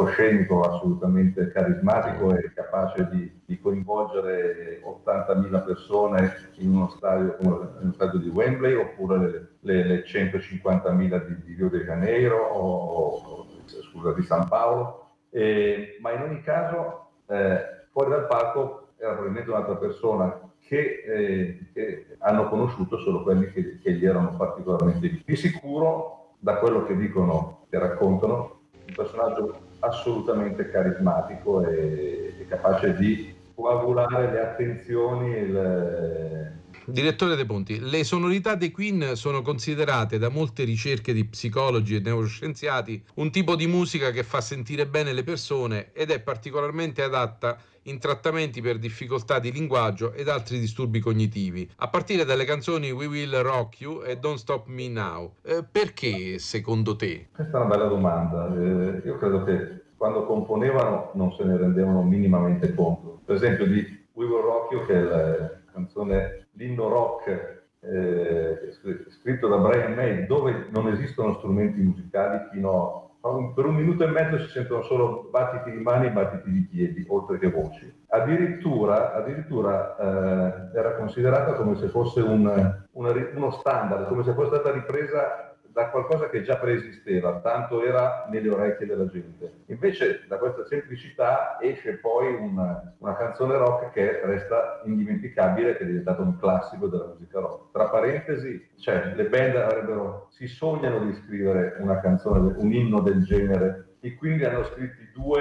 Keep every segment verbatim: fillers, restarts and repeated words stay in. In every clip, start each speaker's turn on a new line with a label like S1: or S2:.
S1: palcoscenico assolutamente carismatico e capace di, di coinvolgere ottantamila persone in uno stadio come uno stadio di Wembley, oppure le, le, le centocinquantamila di, di Rio de Janeiro o, o scusa, di San Paolo. Eh, ma in ogni caso eh, fuori dal palco era probabilmente un'altra persona che, eh, che hanno conosciuto solo quelli che, che gli erano particolarmente vicini. Di sicuro, da quello che dicono, che raccontano, un personaggio assolutamente carismatico e, e capace di coagulare le attenzioni. Il...
S2: Direttore De Ponti, le sonorità dei Queen sono considerate da molte ricerche di psicologi e neuroscienziati un tipo di musica che fa sentire bene le persone ed è particolarmente adatta in trattamenti per difficoltà di linguaggio ed altri disturbi cognitivi, a partire dalle canzoni We Will Rock You e Don't Stop Me Now. Eh, perché, secondo te?
S1: Questa è una bella domanda. Eh, io credo che quando componevano non se ne rendevano minimamente conto. Per esempio di We Will Rock You, che è la canzone, l'inno rock eh, scritto da Brian May, dove non esistono strumenti musicali fino a un, per un minuto e mezzo si sentono solo battiti di mani e battiti di piedi, oltre che voci. Addirittura, addirittura eh, era considerata come se fosse un, una, uno standard, come se fosse stata ripresa da qualcosa che già preesisteva, tanto era nelle orecchie della gente. Invece da questa semplicità esce poi una, una canzone rock che resta indimenticabile, che è diventata un classico della musica rock. Tra parentesi, cioè, le band avrebbero, si sognano di scrivere una canzone, un inno del genere, e quindi hanno scritti due,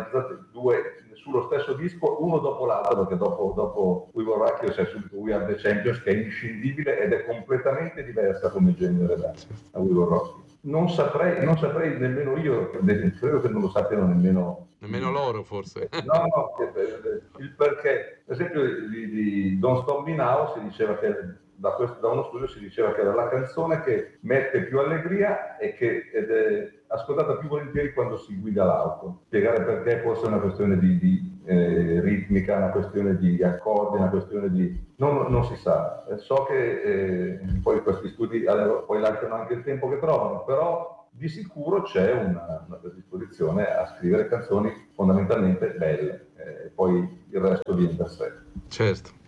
S1: due sullo stesso disco, uno dopo l'altro, perché dopo, dopo We Will Rock You c'è subito We Are The Champions, che è inscindibile ed è completamente diversa come genere da, da We Will Rock You. Non saprei, non saprei nemmeno io, credo che non lo sappiano nemmeno
S2: Nemmeno loro, forse.
S1: No, no, il perché. Per esempio di, di Don't Stop Me Now si diceva che da, questo, da uno studio si diceva che era la canzone che mette più allegria e che ed è ascoltata più volentieri quando si guida l'auto. Spiegare perché forse è una questione di, di eh, ritmica, una questione di accordi, una questione di... Non, non si sa. So che eh, poi questi studi allora, poi lasciano anche il tempo che trovano, però di sicuro c'è una, una predisposizione a scrivere canzoni fondamentalmente belle, eh, poi il resto viene da sé.
S2: Certo.